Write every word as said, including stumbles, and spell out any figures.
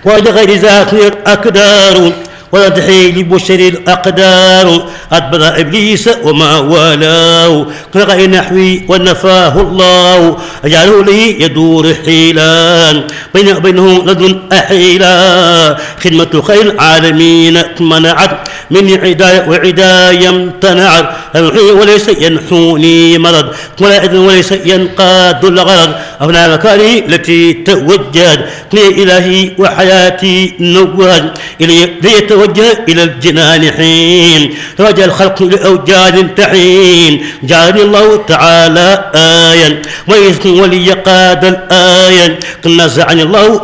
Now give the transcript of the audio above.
ولغير ذاك الأقدار ولا تحيل لبشر الأقدار أدبر إبليس وما والاه كغير نحوي ونفاه الله أجعله لي يدور حيلا بين وبينه لدن أحيلا خدمة خير العالمين منعت من عداية وعداية امتنعت وليس ينحوني مرض ولا إذن وليس ينقاد الغرض أفنى مكاني التي توجد لي إلهي وحياتي نواد إلي ليتوجه إلى الجنان حين توجه الخلق لأوجاد تحين جعلني الله تعالى آيا ويسكن ولي قاد الآية نزعني الله